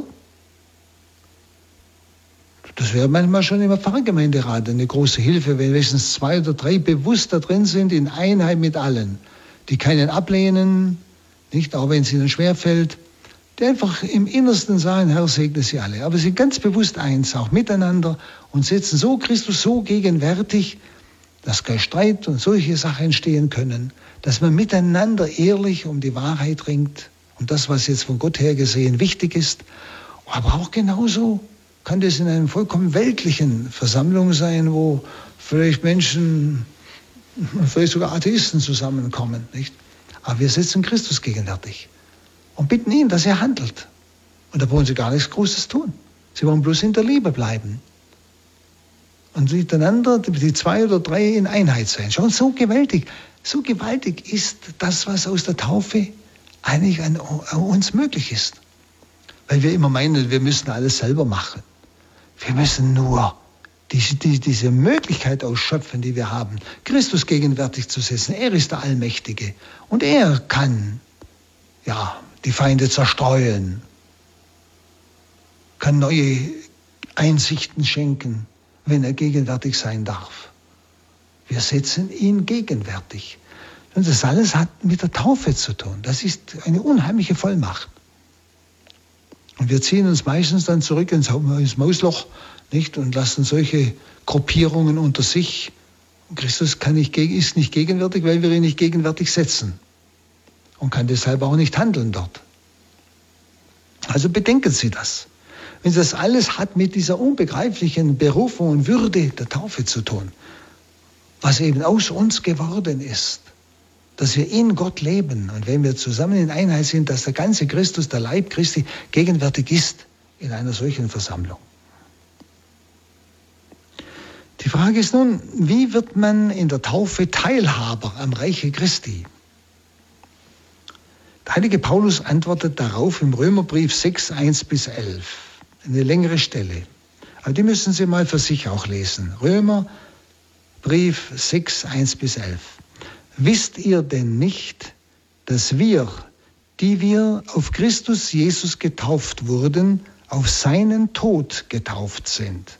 Das wäre manchmal schon im Pfarrgemeinderat eine große Hilfe, wenn wenigstens 2 oder 3 bewusst da drin sind, in Einheit mit allen, die keinen ablehnen, nicht, auch wenn es ihnen schwerfällt, die einfach im Innersten sagen, Herr, segne sie alle. Aber sie ganz bewusst eins, auch miteinander, und setzen so Christus so gegenwärtig, dass kein Streit und solche Sachen entstehen können, dass man miteinander ehrlich um die Wahrheit ringt und das, was jetzt von Gott her gesehen wichtig ist. Aber auch genauso kann das in einer vollkommen weltlichen Versammlung sein, wo vielleicht Menschen, vielleicht sogar Atheisten zusammenkommen, nicht? Aber wir setzen Christus gegenwärtig und bitten ihn, dass er handelt. Und da wollen sie gar nichts Großes tun. Sie wollen bloß in der Liebe bleiben. Und miteinander, die 2 oder 3 in Einheit sein. Schon so gewaltig ist das, was aus der Taufe eigentlich an uns möglich ist. Weil wir immer meinen, wir müssen alles selber machen. Wir müssen nur diese Möglichkeit ausschöpfen, die wir haben, Christus gegenwärtig zu setzen. Er ist der Allmächtige. Und er kann, die Feinde zerstreuen, kann neue Einsichten schenken, wenn er gegenwärtig sein darf. Wir setzen ihn gegenwärtig. Und das alles hat mit der Taufe zu tun. Das ist eine unheimliche Vollmacht. Und wir ziehen uns meistens dann zurück ins Mausloch, nicht, und lassen solche Gruppierungen unter sich. Und Christus ist nicht gegenwärtig, weil wir ihn nicht gegenwärtig setzen. Und kann deshalb auch nicht handeln dort. Also bedenken Sie das. Wenn das alles hat mit dieser unbegreiflichen Berufung und Würde der Taufe zu tun, was eben aus uns geworden ist, dass wir in Gott leben und wenn wir zusammen in Einheit sind, dass der ganze Christus, der Leib Christi, gegenwärtig ist in einer solchen Versammlung. Die Frage ist nun, wie wird man in der Taufe Teilhaber am Reiche Christi? Der heilige Paulus antwortet darauf im Römerbrief 6, 1-11. Eine längere Stelle. Aber die müssen Sie mal für sich auch lesen. Römerbrief 6, 1-11. Wisst ihr denn nicht, dass wir, die wir auf Christus Jesus getauft wurden, auf seinen Tod getauft sind?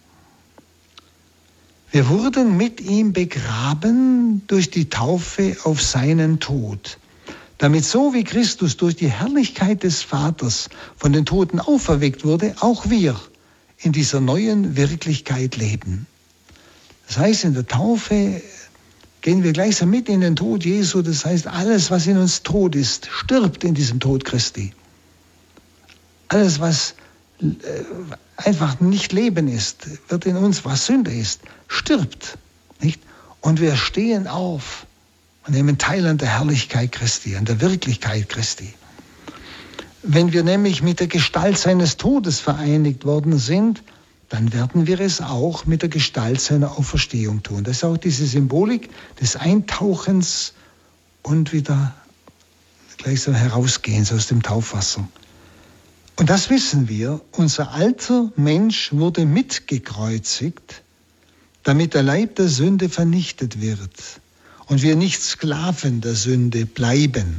Wir wurden mit ihm begraben durch die Taufe auf seinen Tod, damit so wie Christus durch die Herrlichkeit des Vaters von den Toten auferweckt wurde, auch wir in dieser neuen Wirklichkeit leben. Das heißt, in der Taufe gehen wir gleichsam mit in den Tod Jesu. Das heißt, alles, was in uns tot ist, stirbt in diesem Tod Christi. Alles, was einfach nicht Leben ist, wird in uns, was Sünde ist, stirbt. Nicht? Und wir stehen auf und nehmen teil an der Herrlichkeit Christi, an der Wirklichkeit Christi. Wenn wir nämlich mit der Gestalt seines Todes vereinigt worden sind, dann werden wir es auch mit der Gestalt seiner Auferstehung tun. Das ist auch diese Symbolik des Eintauchens und wieder gleichsam Herausgehens aus dem Taufwasser. Und das wissen wir, unser alter Mensch wurde mitgekreuzigt, damit der Leib der Sünde vernichtet wird und wir nicht Sklaven der Sünde bleiben.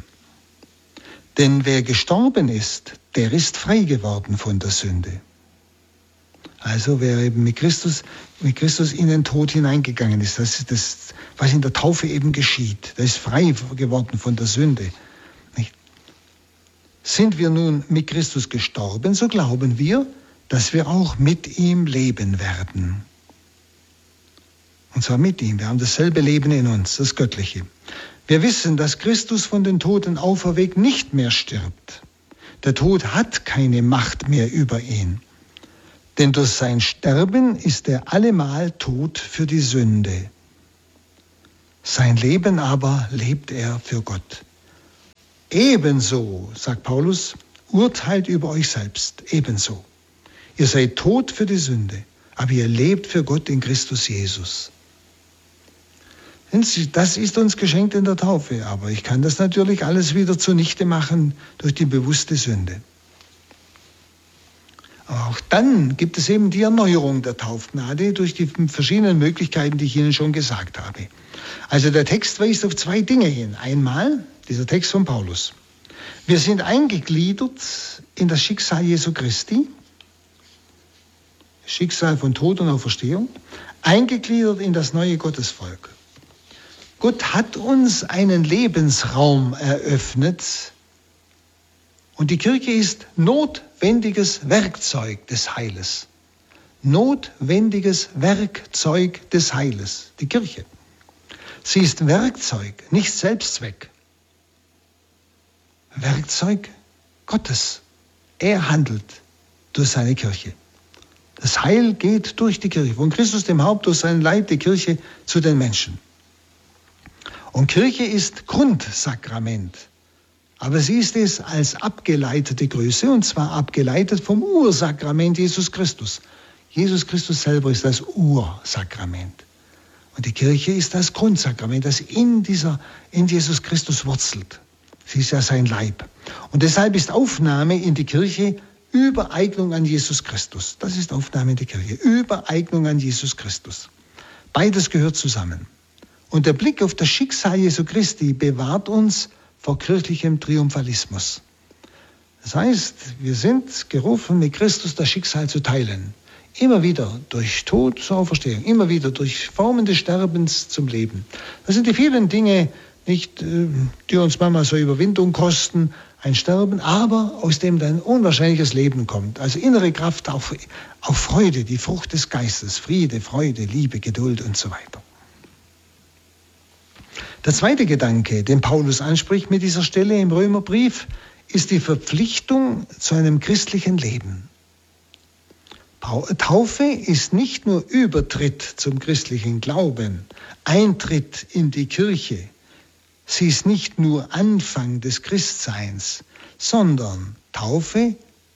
Denn wer gestorben ist, der ist frei geworden von der Sünde. Also wer eben mit Christus in den Tod hineingegangen ist, das ist das, was in der Taufe eben geschieht. Der ist frei geworden von der Sünde. Nicht? Sind wir nun mit Christus gestorben, so glauben wir, dass wir auch mit ihm leben werden. Und zwar mit ihm. Wir haben dasselbe Leben in uns, das Göttliche. Wir wissen, dass Christus von den Toten auferweckt nicht mehr stirbt. Der Tod hat keine Macht mehr über ihn. Denn durch sein Sterben ist er allemal tot für die Sünde. Sein Leben aber lebt er für Gott. Ebenso, sagt Paulus, urteilt über euch selbst, ebenso. Ihr seid tot für die Sünde, aber ihr lebt für Gott in Christus Jesus. Das ist uns geschenkt in der Taufe, aber ich kann das natürlich alles wieder zunichte machen durch die bewusste Sünde. Aber auch dann gibt es eben die Erneuerung der Taufgnade durch die verschiedenen Möglichkeiten, die ich Ihnen schon gesagt habe. Also der Text weist auf zwei Dinge hin. Einmal dieser Text von Paulus. Wir sind eingegliedert in das Schicksal Jesu Christi, Schicksal von Tod und Auferstehung, eingegliedert in das neue Gottesvolk. Gott hat uns einen Lebensraum eröffnet und die Kirche ist notwendiges Werkzeug des Heiles. Notwendiges Werkzeug des Heiles, die Kirche. Sie ist Werkzeug, nicht Selbstzweck. Werkzeug Gottes. Er handelt durch seine Kirche. Das Heil geht durch die Kirche, von Christus dem Haupt durch seinen Leib, die Kirche zu den Menschen. Und Kirche ist Grundsakrament. Aber sie ist es als abgeleitete Größe, und zwar abgeleitet vom Ursakrament Jesus Christus. Jesus Christus selber ist das Ursakrament. Und die Kirche ist das Grundsakrament, das in Jesus Christus wurzelt. Sie ist ja sein Leib. Und deshalb ist Aufnahme in die Kirche Übereignung an Jesus Christus. Das ist Aufnahme in die Kirche. Übereignung an Jesus Christus. Beides gehört zusammen. Und der Blick auf das Schicksal Jesu Christi bewahrt uns vor kirchlichem Triumphalismus. Das heißt, wir sind gerufen, mit Christus das Schicksal zu teilen. Immer wieder durch Tod zur Auferstehung, immer wieder durch Formen des Sterbens zum Leben. Das sind die vielen Dinge, nicht, die uns manchmal so Überwindung kosten, ein Sterben, aber aus dem dann unwahrscheinliches Leben kommt. Also innere Kraft auf Freude, die Frucht des Geistes, Friede, Freude, Liebe, Geduld und so weiter. Der zweite Gedanke, den Paulus anspricht mit dieser Stelle im Römerbrief, ist die Verpflichtung zu einem christlichen Leben. Taufe ist nicht nur Übertritt zum christlichen Glauben, Eintritt in die Kirche. Sie ist nicht nur Anfang des Christseins, sondern Taufe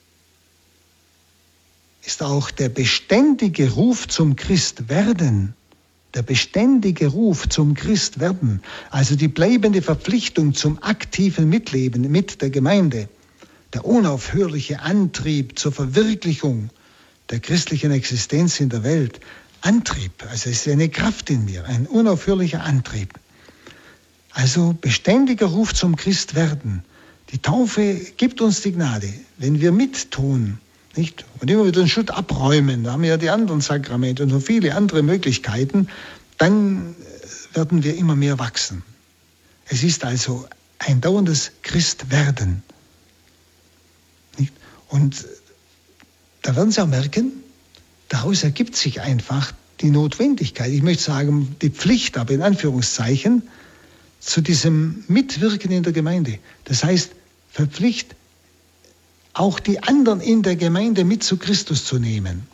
ist auch der beständige Ruf zum Christwerden. Der beständige Ruf zum Christwerden, also die bleibende Verpflichtung zum aktiven Mitleben mit der Gemeinde, der unaufhörliche Antrieb zur Verwirklichung der christlichen Existenz in der Welt. Antrieb, also es ist eine Kraft in mir, ein unaufhörlicher Antrieb. Also beständiger Ruf zum Christwerden. Die Taufe gibt uns die Gnade, wenn wir mittun, nicht? Und immer wieder den Schutt abräumen, da haben wir ja die anderen Sakramente und noch viele andere Möglichkeiten, dann werden wir immer mehr wachsen. Es ist also ein dauerndes Christwerden. Nicht? Und da werden Sie auch merken, daraus ergibt sich einfach die Notwendigkeit, ich möchte sagen, die Pflicht, aber in Anführungszeichen, zu diesem Mitwirken in der Gemeinde. Das heißt, verpflichtet, auch die anderen in der Gemeinde mit zu Christus zu nehmen.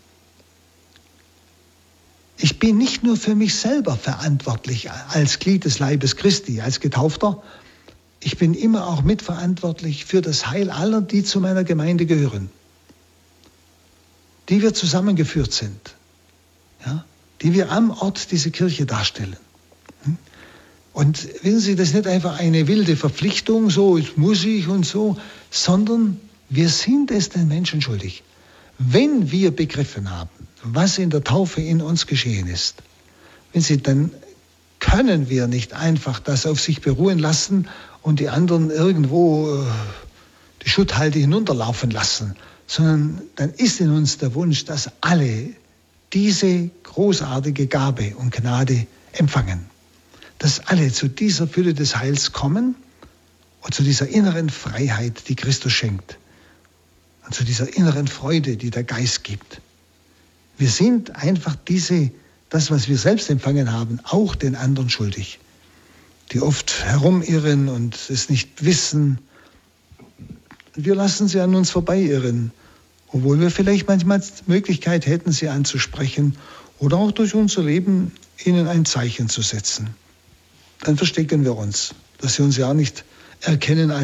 Ich bin nicht nur für mich selber verantwortlich als Glied des Leibes Christi, als Getaufter. Ich bin immer auch mitverantwortlich für das Heil aller, die zu meiner Gemeinde gehören. Die wir zusammengeführt sind. Ja, die wir am Ort dieser Kirche darstellen. Und wissen Sie, das ist nicht einfach eine wilde Verpflichtung, so jetzt muss ich und so, sondern wir sind es den Menschen schuldig. Wenn wir begriffen haben, was in der Taufe in uns geschehen ist, dann können wir nicht einfach das auf sich beruhen lassen und die anderen irgendwo die Schutthalde hinunterlaufen lassen, sondern dann ist in uns der Wunsch, dass alle diese großartige Gabe und Gnade empfangen. Dass alle zu dieser Fülle des Heils kommen und zu dieser inneren Freiheit, die Christus schenkt. Und zu dieser inneren Freude, die der Geist gibt. Wir sind einfach das, was wir selbst empfangen haben, auch den anderen schuldig. Die oft herumirren und es nicht wissen. Wir lassen sie an uns vorbeiirren, obwohl wir vielleicht manchmal Möglichkeit hätten, sie anzusprechen oder auch durch unser Leben ihnen ein Zeichen zu setzen. Dann verstecken wir uns, dass sie uns ja nicht erkennen